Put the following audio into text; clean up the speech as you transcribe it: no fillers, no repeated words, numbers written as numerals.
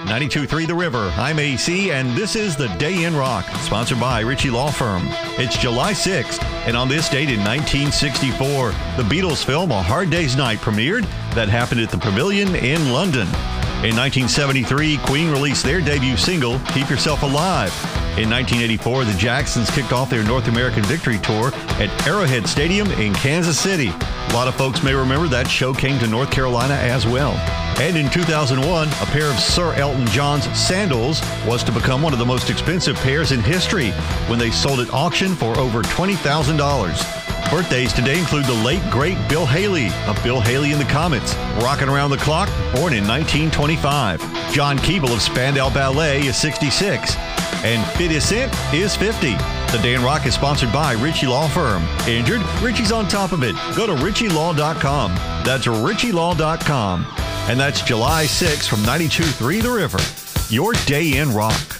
92.3 The River. I'm AC, and this is The Day in Rock, sponsored by Ritchie Law Firm. It's July 6th, and on this date in 1964, the Beatles film A Hard Day's Night premiered. That happened at the Pavilion in London. In 1973, Queen released their debut single, Keep Yourself Alive. In 1984, the Jacksons kicked off their North American Victory Tour at Arrowhead Stadium in Kansas City. A lot of folks may remember that show came to North Carolina as well. And in 2001, a pair of Sir Elton John's sandals was to become one of the most expensive pairs in history when they sold at auction for over $20,000. Birthdays today include the late, great Bill Haley of Bill Haley and the Comets, Rockin' Around the Clock, born in 1925. John Keeble of Spandau Ballet is 66. And 50 Cent is 50. The Day in Rock is sponsored by Ritchie Law Firm. Injured? Ritchie's on top of it. Go to RitchieLaw.com. That's RitchieLaw.com. And that's July 6th from 92.3 The River. Your Day in Rock.